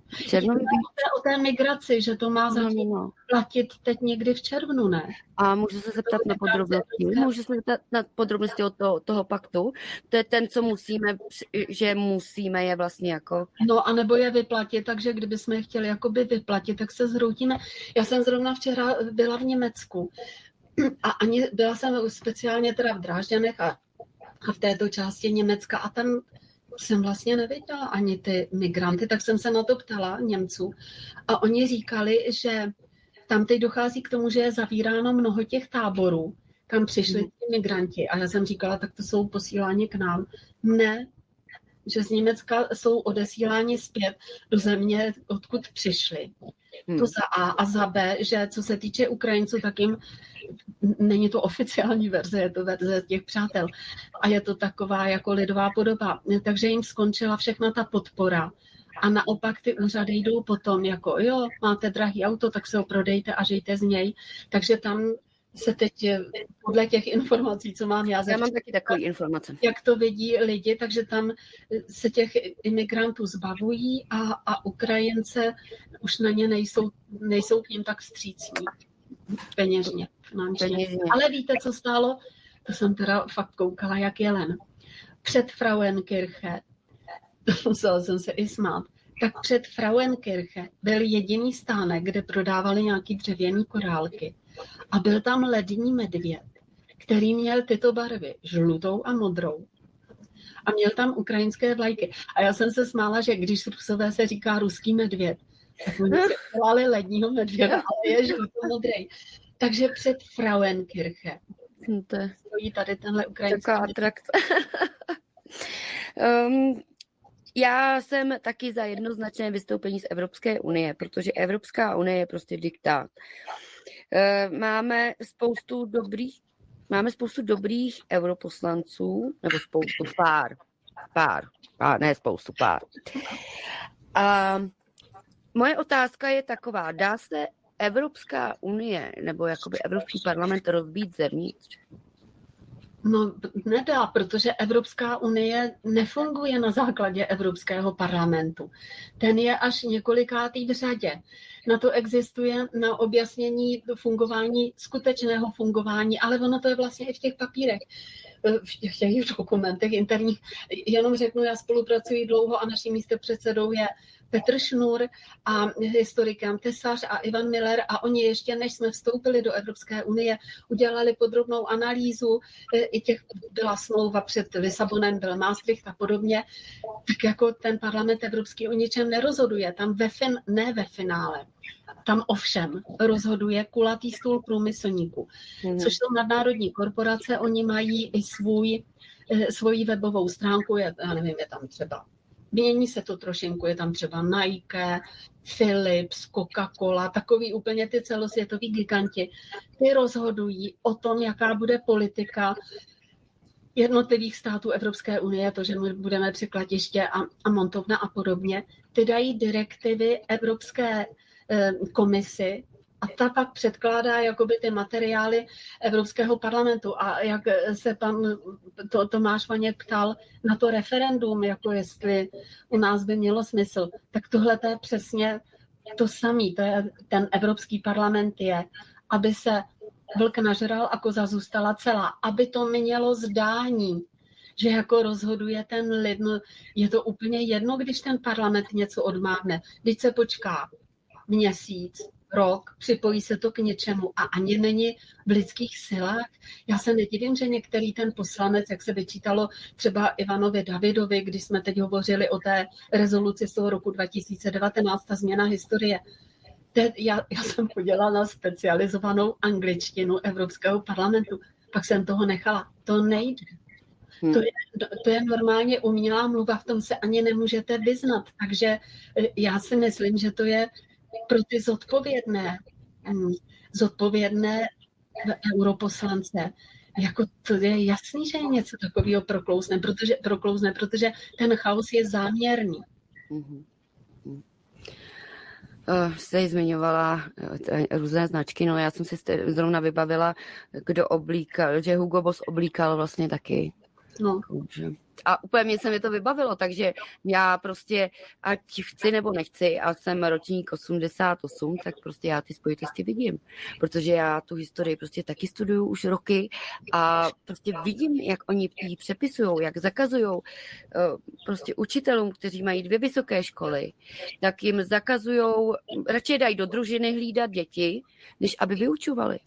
Speaker 1: Červnový
Speaker 2: O té migraci, že to má začít platit teď někdy v červnu, ne?
Speaker 1: A můžu se zeptat na podrobnosti? Můžu se zeptat na podrobnosti od toho paktu? To je ten, co musíme, že musíme je vlastně jako...
Speaker 2: No, anebo je vyplatit, takže kdybychom je chtěli jakoby vyplatit, tak se zhroutíme. Já jsem zrovna včera byla v Německu a ani byla jsem speciálně teda v Drážďanech a v této části Německa a tam jsem vlastně neviděla ani ty migranty, tak jsem se na to ptala Němců a oni říkali, že tam teď dochází k tomu, že je zavíráno mnoho těch táborů, kam přišli ty migranti a já jsem říkala, tak to jsou posíláni k nám. Ne, že z Německa jsou odesíláni zpět do země, odkud přišli. To za A. A za B, že co se týče Ukrajinců, tak jim není to oficiální verze, je to verze těch přátel. A je to taková jako lidová podoba. Takže jim skončila všechna ta podpora. A naopak ty úřady jdou potom jako, jo, máte drahý auto, tak se ho prodejte a žijte z něj. Takže tam se teď podle těch informací, co mám já
Speaker 1: mám taky takové informace.
Speaker 2: Jak to vidí lidi, takže tam se těch imigrantů zbavují a Ukrajince už na ně nejsou k ním tak vstřícní peněžně, finančně. Ale víte, co stálo? To jsem teda fakt koukala jak jelen. Před Frauenkirche, musela jsem se i smát, tak před Frauenkirche byl jediný stánek, kde prodávali nějaký dřevěný korálky. A byl tam lední medvěd, který měl tyto barvy, žlutou a modrou. A měl tam ukrajinské vlajky. A já jsem se smála, že když Rusové se říká ruský medvěd, tak oni se dělali ledního medvěda, ale je žluto-modrý. Takže před Frauenkirche stojí tady tenhle ukrajinský medvěd.
Speaker 1: Já jsem taky za jednoznačné vystoupení z Evropské unie, protože Evropská unie je prostě diktát. Máme spoustu dobrých europoslanců, nebo pár. A moje otázka je taková, dá se Evropská unie nebo jakoby Evropský parlament rozbít zevnitř?
Speaker 2: No nedá, protože Evropská unie nefunguje na základě Evropského parlamentu. Ten je až několikátý v řadě. Na to existuje na objasnění skutečného fungování, ale ono to je vlastně i v těch papírech, v těch dokumentech interních. Jenom řeknu, já spolupracuji dlouho a naším místopředsedou je Petr Šnur a historikem Tesař a Ivan Miller a oni ještě, než jsme vstoupili do Evropské unie, udělali podrobnou analýzu, i těch byla smlouva před Lisabonem, byl Maastricht a podobně, tak jako ten parlament evropský o ničem nerozhoduje, tam ne ve finále. Tam ovšem rozhoduje kulatý stůl průmyslníků, což jsou nadnárodní korporace, oni mají i svoji webovou stránku, já nevím, je tam třeba, mění se to trošinku, je tam třeba Nike, Philips, Coca-Cola, takový úplně ty celosvětoví giganti, ty rozhodují o tom, jaká bude politika jednotlivých států Evropské unie, to, že my budeme překladiště a montovna a podobně, ty dají direktivy Evropské komisi a ta pak předkládá jakoby ty materiály Evropského parlamentu. A jak se pan Tomáš Vaněk ptal na to referendum, jako jestli u nás by mělo smysl, tak tohle to je přesně to samé. To je, ten Evropský parlament je, aby se vlk nažral a koza zůstala celá, aby to mělo zdání, že jako rozhoduje ten lid. No, je to úplně jedno, když ten parlament něco odmávne. Když se počká měsíc, rok, připojí se to k něčemu a ani není v lidských silách. Já se nedivím, že některý ten poslanec, jak se vyčítalo třeba Ivanovi Davidovi, když jsme teď hovořili o té rezoluci z toho roku 2019, ta změna historie. Já jsem udělala na specializovanou angličtinu Evropského parlamentu, pak jsem toho nechala. To nejde. To je normálně umělá mluva, v tom se ani nemůžete vyznat. Takže já si myslím, že to je pro ty zodpovědné europoslance. Jako to je jasný, že je něco takového proklouzne, protože ten chaos je záměrný.
Speaker 1: Jste zmiňovala různé značky, no já jsem si zrovna vybavila, kdo oblíkal, že Hugo Boss oblíkal vlastně taky.
Speaker 2: No.
Speaker 1: a úplně mě se mi to vybavilo, takže já prostě, ať chci nebo nechci, a jsem ročník 88, tak prostě já ty spojitosti vidím, protože já tu historii prostě taky studuju už roky a prostě vidím, jak oni ji přepisujou, jak zakazujou prostě učitelům, kteří mají 2 vysoké školy, tak jim zakazujou, radši dají do družiny hlídat děti, než aby vyučovali.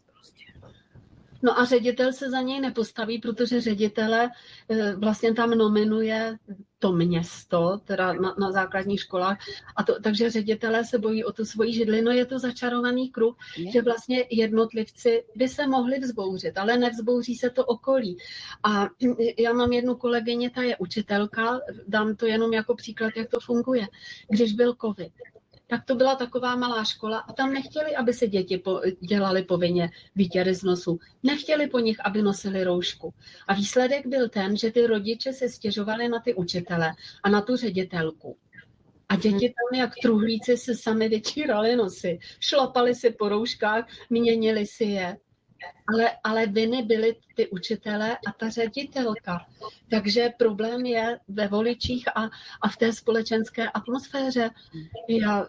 Speaker 2: No a ředitel se za něj nepostaví, protože ředitele vlastně tam nominuje to město, teda na základních školách, takže ředitelé se bojí o tu svoji židli. No je to začarovaný kruh, že vlastně jednotlivci by se mohli vzbouřit, ale nevzbouří se to okolí. A já mám jednu kolegyně, ta je učitelka, dám to jenom jako příklad, jak to funguje. Když byl covid, tak to byla taková malá škola a tam nechtěli, aby se děti dělali povinně výtěry z nosu. Nechtěli po nich, aby nosili roušku. A výsledek byl ten, že ty rodiče se stěžovali na ty učitele a na tu ředitelku. A děti tam jak truhlíci se sami vyčírali nosy. Šlapali si po rouškách, měnili si je. Ale viny byly ty učitelé a ta ředitelka. Takže problém je ve voličích a v té společenské atmosféře. Já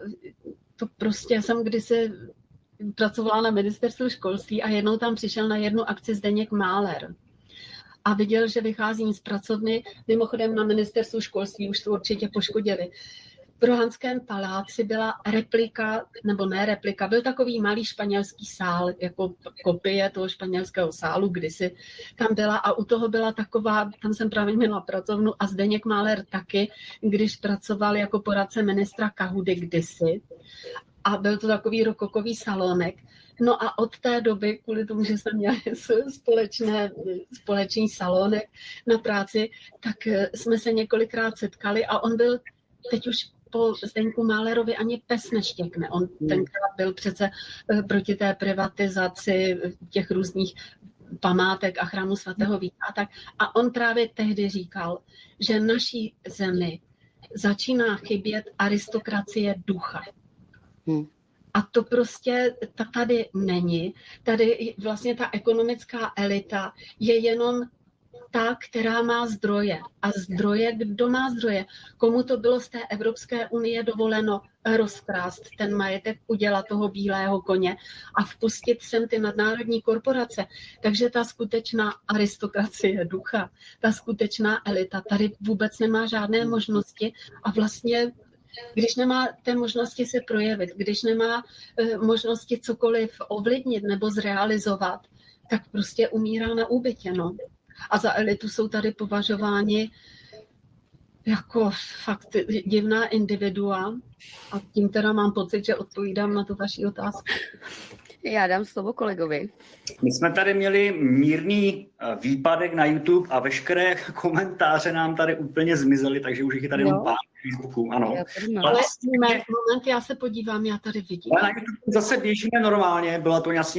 Speaker 2: jsem kdysi pracovala na ministerstvu školství a jednou tam přišel na jednu akci Zdeněk Máler. A viděl, že vycházím z pracovny, mimochodem na ministerstvu školství už to určitě poškodili. V Rohanském paláci byla replika, nebo ne replika, byl takový malý španělský sál, jako kopie toho španělského sálu, kdysi tam byla a u toho byla taková, tam jsem právě měla pracovnu a Zdeněk Máler taky, když pracoval jako poradce ministra Kahudy kdysi a byl to takový rokokový salonek. No a od té doby, kvůli tomu, že jsme měli společný salonek na práci, tak jsme se několikrát setkali a on byl teď už po Zdeňku Málerovi ani pes neštěkne. On tenkrát byl přece proti té privatizaci těch různých památek a chrámu svatého Víta a tak. A on právě tehdy říkal, že naší zemi začíná chybět aristokracie ducha. A to prostě tady není. Tady vlastně ta ekonomická elita je jenom ta, která má zdroje. A zdroje, kdo má zdroje? Komu to bylo z té Evropské unie dovoleno rozkrást ten majetek, udělat toho bílého koně a vpustit sem ty nadnárodní korporace. Takže ta skutečná aristokracie ducha, ta skutečná elita tady vůbec nemá žádné možnosti a vlastně když nemá té možnosti se projevit, když nemá možnosti cokoliv ovlivnit nebo zrealizovat, tak prostě umírá na úbytě. No. A za elitu jsou tady považováni jako fakt divná individua a tím teda mám pocit, že odpovídám na tu vaši otázku.
Speaker 1: Já dám slovo kolegovi.
Speaker 3: My jsme tady měli mírný výpadek na YouTube a veškeré komentáře nám tady úplně zmizely, takže už jich je tady pár na Facebooku, ano.
Speaker 2: Ale moment, já se podívám, já tady vidím.
Speaker 3: Ale na YouTube zase běžíme normálně, byla to asi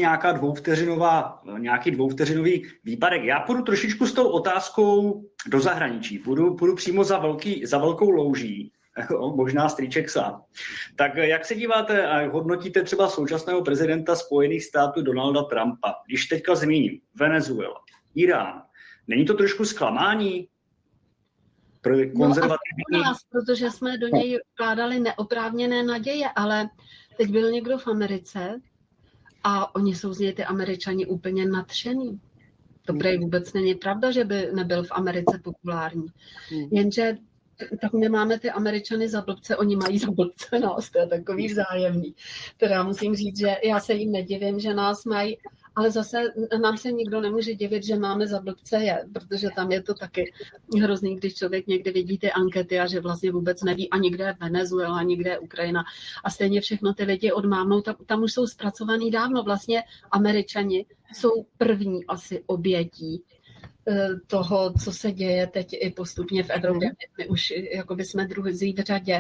Speaker 3: nějaký dvouvteřinový výpadek. Já půjdu trošičku s tou otázkou do zahraničí, půjdu přímo za velkou louží. Možná strýček sám. Tak jak se díváte a hodnotíte třeba současného prezidenta Spojených států Donalda Trumpa, když teďka zmíním Venezuela, Irán, není to trošku zklamání pro konzervativní?
Speaker 2: No nás, protože jsme do něj vkládali neoprávněné naděje, ale teď byl někdo v Americe a oni jsou z něj ty Američani úplně nadšený. To prej vůbec není pravda, že by nebyl v Americe populární. Jenže tak my máme ty Američany za blbce, oni mají za blbce nás, to je takový vzájemný. Teda musím říct, že já se jim nedivím, že nás mají, ale zase nám se nikdo nemůže divit, že máme za blbce je, protože tam je to taky hrozný, když člověk někdy vidí ty ankety a že vlastně vůbec neví ani kde je Venezuela, ani kde je Ukrajina a stejně všechno ty lidi odmávnou, tam už jsou zpracovaný dávno. Vlastně Američani jsou první asi obětí toho, co se děje teď i postupně v Evropě. My už jakoby jsme druzí v řadě.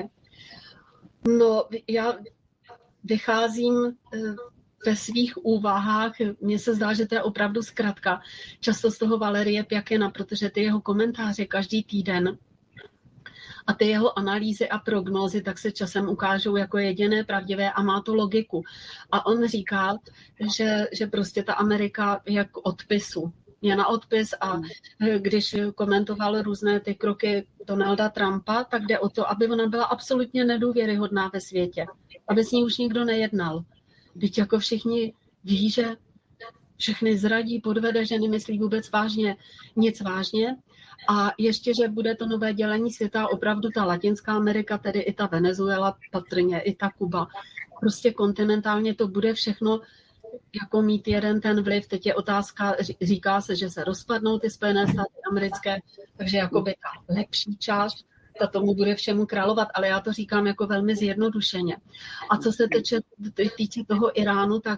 Speaker 2: No, já vycházím ve svých úvahách, mně se zdá, že to je opravdu zkratka, často z toho Valerie Pjakina, protože ty jeho komentáře každý týden a ty jeho analýzy a prognózy tak se časem ukážou jako jediné pravdivé a má to logiku. A on říká, že prostě ta Amerika je k odpisu. mě na odpis a když komentoval různé ty kroky Donalda Trumpa, tak jde o to, aby ona byla absolutně nedůvěryhodná ve světě, aby s ní už nikdo nejednal. Teď jako všichni ví, že všechny zradí, podvede, že nemyslí vůbec vážně, nic vážně. A ještě, že bude to nové dělení světa, opravdu ta Latinská Amerika, tedy i ta Venezuela, patrně i ta Kuba. Prostě kontinentálně to bude všechno jako mít jeden ten vliv. Teď je otázka, říká se, že se rozpadnou ty Spojené státy americké, takže jakoby ta lepší část, ta tomu bude všemu královat, ale já to říkám jako velmi zjednodušeně. A co se týče toho Iránu, tak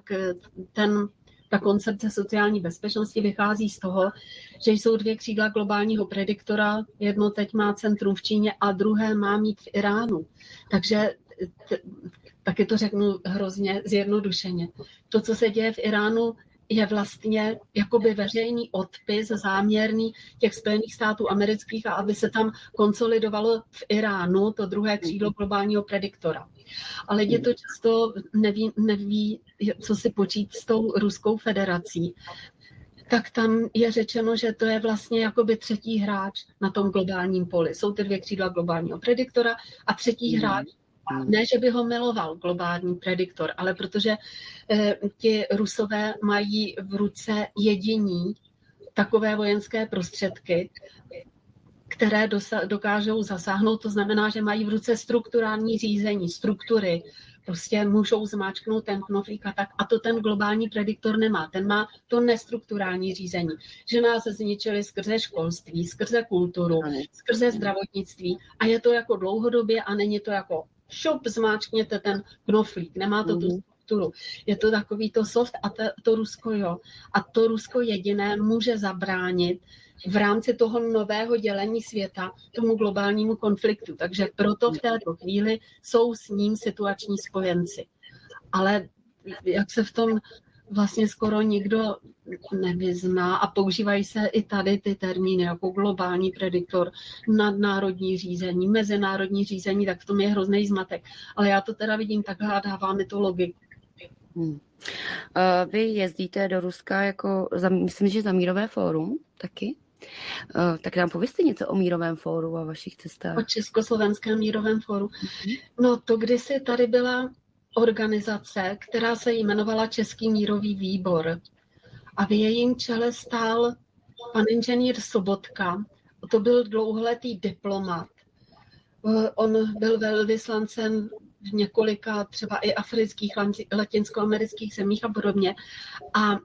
Speaker 2: ta koncepce sociální bezpečnosti vychází z toho, že jsou dvě křídla globálního prediktora. Jedno teď má centrum v Číně a druhé má mít v Iránu. Takže taky to řeknu hrozně zjednodušeně. To, co se děje v Iránu, je vlastně jakoby veřejný odpis záměrný těch Spojených států amerických, a aby se tam konsolidovalo v Iránu to druhé křídlo globálního prediktora. A lidi to často neví, co si počít s tou Ruskou federací. Tak tam je řečeno, že to je vlastně jakoby třetí hráč na tom globálním poli. Jsou ty dvě křídla globálního prediktora a třetí hráč. Ne, že by ho miloval globální prediktor, ale protože ti Rusové mají v ruce jediní takové vojenské prostředky, které dokážou zasáhnout. To znamená, že mají v ruce strukturální řízení, struktury, prostě můžou zmáčknout ten knoflík a tak. A to ten globální prediktor nemá. Ten má to nestrukturální řízení. Že nás zničili skrze školství, skrze kulturu, skrze zdravotnictví. A je to jako dlouhodobě a není to jako šup, zmáčkněte ten knoflík. Nemá to tu strukturu. Je to takový to soft a to Rusko jo. A to Rusko jediné může zabránit v rámci toho nového dělení světa tomu globálnímu konfliktu. Takže proto v této chvíli jsou s ním situační spojenci. Ale jak se v tom vlastně skoro nikdo nevyzná a používají se i tady ty termíny jako globální prediktor, nadnárodní řízení, mezinárodní řízení, tak v tom je hrozný zmatek. Ale já to teda vidím takhle a dává mi to logiku.
Speaker 1: Vy jezdíte do Ruska jako, myslím, že za Mírové fórum taky? Tak nám povězte něco o Mírovém fóru a vašich cestách.
Speaker 2: O Československém Mírovém fóru. No to kdysi tady byla organizace, která se jmenovala Český mírový výbor. A v jejím čele stál pan inženýr Sobotka. To byl dlouholetý diplomat. On byl velvyslancem v několika třeba i afrických, latinskoamerických zemích a podobně. A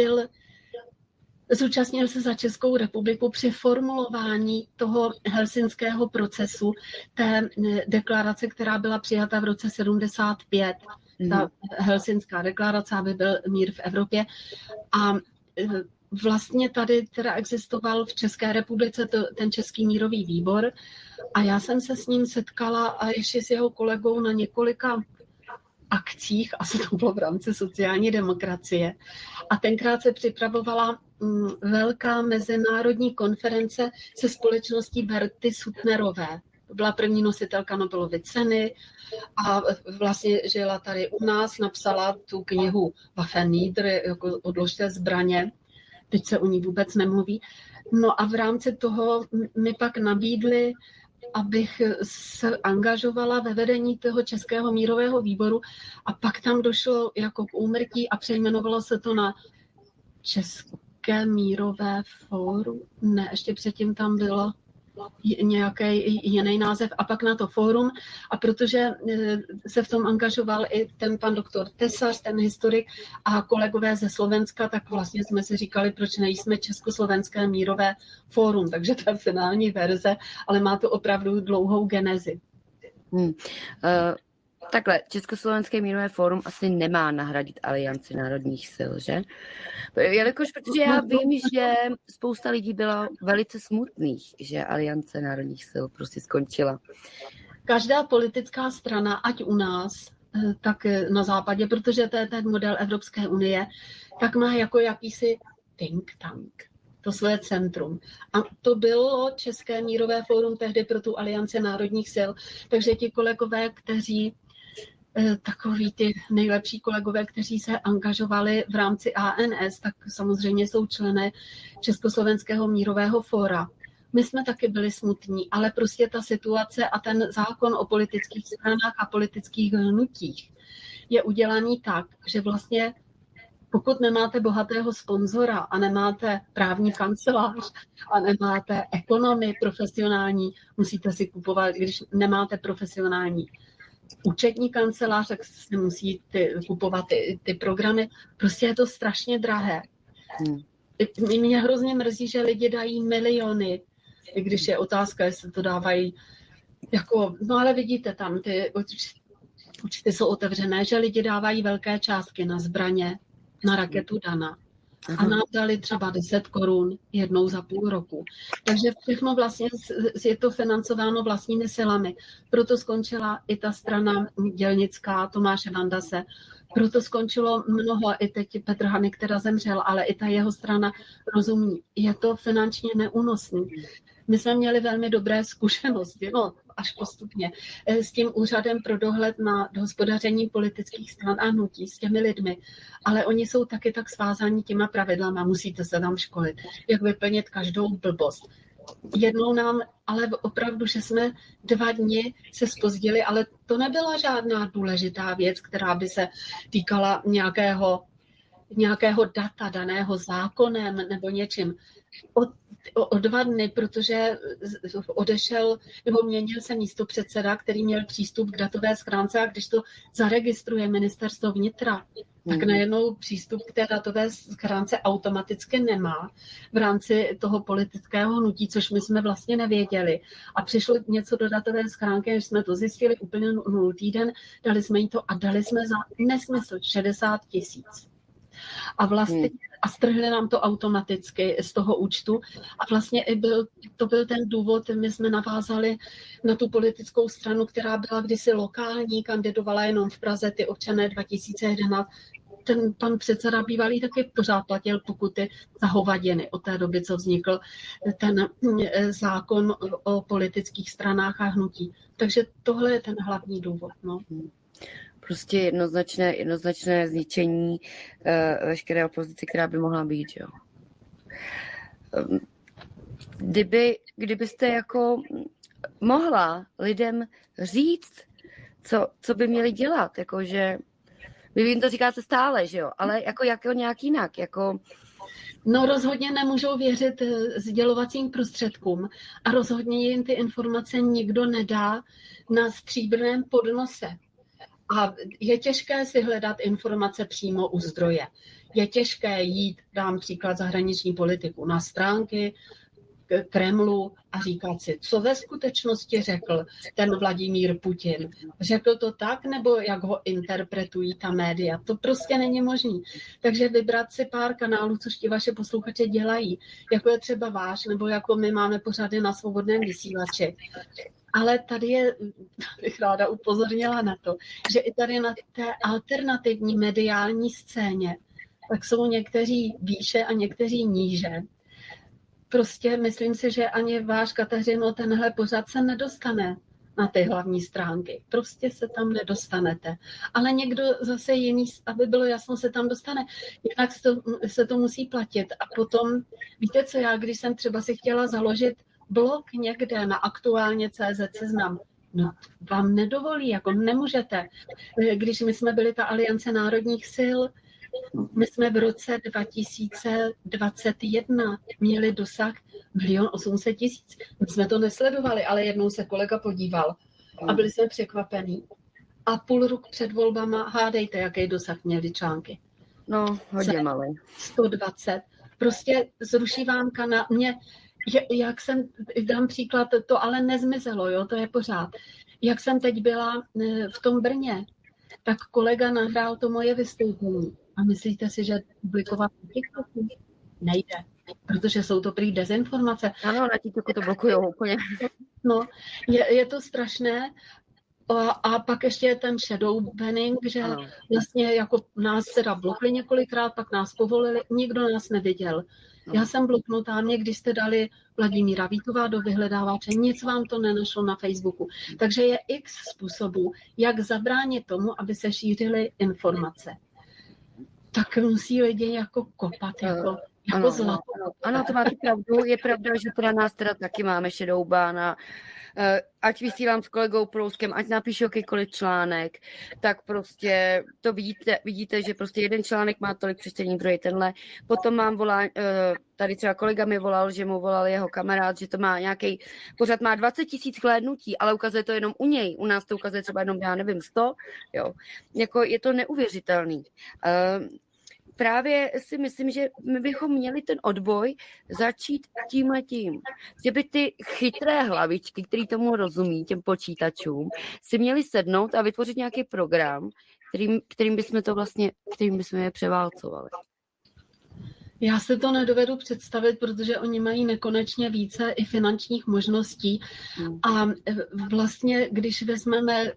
Speaker 2: zúčastnil se za Českou republiku při formulování toho helsinského procesu, té deklarace, která byla přijata v roce 75. Ta helsinská deklarace, aby byl mír v Evropě. A vlastně tady teda existoval v České republice ten Český mírový výbor a já jsem se s ním setkala a ještě s jeho kolegou na několika akcích, asi to bylo v rámci sociální demokracie. A tenkrát se připravovala velká mezinárodní konference se společností Berty Suttnerové. To byla první nositelka Nobelovy ceny a vlastně žila tady u nás, napsala tu knihu Waffen nieder, jako odložte zbraně. Teď se o ní vůbec nemluví. No a v rámci toho mi pak nabídli, abych se angažovala ve vedení toho Českého mírového výboru a pak tam došlo jako k úmrtí a přejmenovalo se to na České mírové fórum. Ne, ještě předtím tam bylo nějaký jiný název a pak na to fórum. A protože se v tom angažoval i ten pan doktor Tesař, ten historik a kolegové ze Slovenska, tak vlastně jsme si říkali, proč nejsme Československé mírové fórum. Takže to je finální verze, ale má to opravdu dlouhou genezi.
Speaker 1: Takhle, Československé mírové fórum asi nemá nahradit Alianci národních sil, že? Jelikož, protože já vím, že spousta lidí bylo velice smutných, že Aliance národních sil prostě skončila.
Speaker 2: Každá politická strana, ať u nás, tak na západě, protože to je ten model Evropské unie, tak má jako jakýsi think tank, to svoje centrum. A to bylo České mírové fórum tehdy pro tu Alianci národních sil, takže ti kolegové, kteří takový ty nejlepší kolegové, kteří se angažovali v rámci ANS, tak samozřejmě jsou členy Československého mírového fóra. My jsme taky byli smutní, ale prostě ta situace a ten zákon o politických stranách a politických hnutích je udělaný tak, že vlastně pokud nemáte bohatého sponzora a nemáte právní kancelář a nemáte ekonomy profesionální, musíte si kupovat, když nemáte profesionální účetní kancelář, tak si musí kupovat ty programy. Prostě je to strašně drahé. Mě hrozně mrzí, že lidi dají miliony, i když je otázka, jestli to dávají jako, no ale vidíte tam, ty účty jsou otevřené, že lidi dávají velké částky na zbraně, na raketu Dana. A nám dali třeba 10 korun jednou za půl roku. Takže všechno vlastně je to financováno vlastními silami. Proto skončila i ta strana dělnická Tomáše Vandase. Proto skončilo mnoho, i teď Petr Hanik, která zemřel, ale i ta jeho strana rozumí. Je to finančně neúnosný. My jsme měli velmi dobré zkušenosti, no, až postupně, s tím úřadem pro dohled na hospodaření politických stran a hnutí, s těmi lidmi. Ale oni jsou taky tak svázáni těma pravidlama, musíte se tam školit, jak vyplnit každou blbost. Jednou nám, ale opravdu, že jsme 2 dny se zpozdili, ale to nebyla žádná důležitá věc, která by se týkala nějakého data daného zákonem nebo něčím. O 2 dny, protože odešel, nebo měnil se místopředseda, který měl přístup k datové schránce, a když to zaregistruje ministerstvo vnitra, tak najednou přístup k té datové schránce automaticky nemá v rámci toho politického hnutí, což my jsme vlastně nevěděli. A přišlo něco do datové schránky, když jsme to zjistili úplně 0 týden, dali jsme jí to a dali jsme za nesmysl 60 000. A vlastně a strhli nám to automaticky z toho účtu. A vlastně to byl ten důvod, my jsme navázali na tu politickou stranu, která byla kdysi lokální, kandidovala jenom v Praze, ty občané 2011. Ten pan předseda bývalý taky pořád platil pokuty za hovadiny od té doby, co vznikl ten zákon o politických stranách a hnutí. Takže tohle je ten hlavní důvod. No.
Speaker 1: Prostě jednoznačné zničení veškeré opozice, která by mohla být. Jo. Kdybyste jako mohla lidem říct, co by měli dělat, jakože vy jim to říkáte stále, že jo, ale jako nějak jinak, jako...
Speaker 2: No rozhodně nemůžou věřit sdělovacím prostředkům a rozhodně jim ty informace nikdo nedá na stříbrném podnose. A je těžké si hledat informace přímo u zdroje. Je těžké jít, dám příklad zahraniční politiku, na stránky Kremlu a říkat si, co ve skutečnosti řekl ten Vladimír Putin. Řekl to tak, nebo jak ho interpretují ta média? To prostě není možné. Takže vybrat si pár kanálů, což ti vaše posluchače dělají, jako je třeba váš, nebo jako my máme pořady na Svobodném vysílači. Ale tady bych ráda upozornila na to, že i tady na té alternativní mediální scéně, tak jsou někteří výše a někteří níže. Prostě myslím si, že ani váš, Kateřino, tenhle pořad se nedostane na ty hlavní stránky. Prostě se tam nedostanete. Ale někdo zase jiný, aby bylo jasno, se tam dostane. Jinak se to musí platit. A potom, víte co, já když jsem třeba si chtěla založit blog někde na aktuálně.cz Seznam, no, vám nedovolí, jako nemůžete. Když my jsme byli ta Aliance národních sil, my jsme v roce 2021 měli dosah 1 800 000. My jsme to nesledovali, ale jednou se kolega podíval a byli jsme překvapení. A půl roku před volbama, hádejte, jaký dosah měli články.
Speaker 1: No, hodně malý.
Speaker 2: 120. Prostě zruší vám kanál. Jak jsem, dám příklad, to ale nezmizelo, jo, to je pořád. Jak jsem teď byla v tom Brně, tak kolega nahrál to moje vystoupení. A myslíte si, že publikovat na TikToku nejde, protože jsou to prý dezinformace.
Speaker 1: Ano, na TikToku to blokujou úplně.
Speaker 2: No, je to strašné. A pak ještě je ten shadow banning, že
Speaker 1: Ano.
Speaker 2: vlastně jako nás teda blokli několikrát, pak nás povolili, nikdo nás neviděl. Já jsem bloknutá, mě když jste dali Vladimíra Vítová do vyhledávače, nic vám to nenašlo na Facebooku. Takže je x způsobů, jak zabránit tomu, aby se šířily informace. Tak musí lidi jako kopat, jako zlato.
Speaker 1: Ano, to máte pravdu. Je pravda, že teda nás teda taky máme shadow ban a ať vysílám s kolegou Prouskem, ať napíšu jakýkoliv článek, tak prostě to vidíte, že prostě jeden článek má tolik přečtení, druhý tenhle. Potom mám volání, tady třeba kolega mi volal, že mu volal jeho kamarád, že to má nějaký, pořád má 20 000 hlédnutí, ale ukazuje to jenom u něj. U nás to ukazuje třeba jenom, já nevím, 100. Jo. Jako je to neuvěřitelný. Právě si myslím, že my bychom měli ten odboj začít tímhletím. Že by ty chytré hlavičky, který tomu rozumí, těm počítačům, si měli sednout a vytvořit nějaký program, kterým bychom je převálcovali.
Speaker 2: Já si to nedovedu představit, protože oni mají nekonečně více i finančních možností. A vlastně, když vezmeme